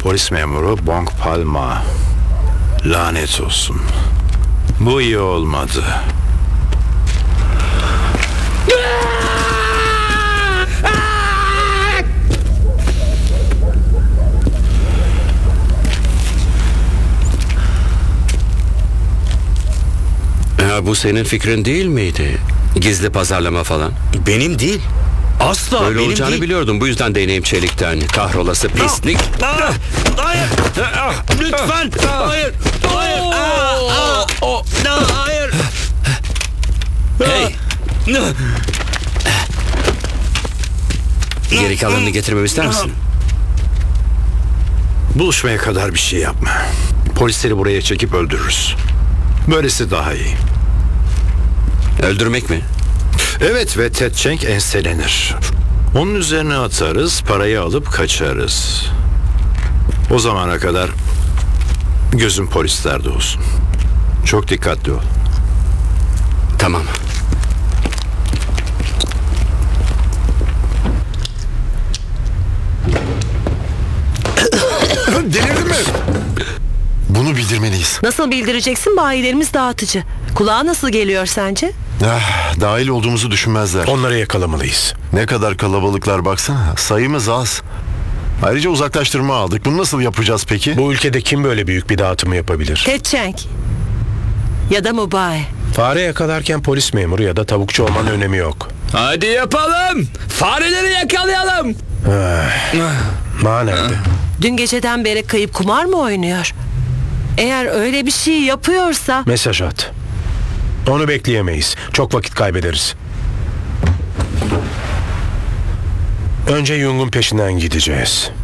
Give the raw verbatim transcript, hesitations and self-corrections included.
Polis memuru Bong Palma. Lanet olsun. Bu iyi olmadı. Ya bu senin fikrin değil miydi? Gizli pazarlama falan. Benim değil. Asla Böyle benim olacağını değil. biliyordum. Bu yüzden değneğim çelikten. Kahrolası pislik. Aa, hayır. Lütfen. Hayır. Hayır. Aa, aa. Aa, hayır. Hey. Geri kalanını getirmemi ister misin? Buluşmaya kadar bir şey yapma. Polisleri buraya çekip öldürürüz. Böylesi daha iyi. Öldürmek mi? Evet ve Ted Cheng enselenir. Onun üzerine atarız, parayı alıp kaçarız. O zamana kadar gözün polislerde olsun. Çok dikkatli ol. Tamam. Delirdin mi? Bunu bildirmeliyiz. Nasıl bildireceksin? Bayilerimiz dağıtıcı. Kulağa nasıl geliyor sence? Ah, dahil olduğumuzu düşünmezler. Onları yakalamalıyız. Ne kadar kalabalıklar baksana. Sayımız az. Ayrıca uzaklaştırma aldık. Bunu nasıl yapacağız peki? Bu ülkede kim böyle büyük bir dağıtımı yapabilir? Ted Cheng ya da Mubay. Fare yakalarken polis memuru ya da tavukçu olmanın önemi yok. Hadi yapalım. Fareleri yakalayalım. Ma nerede? Dün geceden beri kayıp kumar mı oynuyor? Eğer öyle bir şey yapıyorsa... Mesaj at. Onu bekleyemeyiz. Çok vakit kaybederiz. Önce Jung'un peşinden gideceğiz.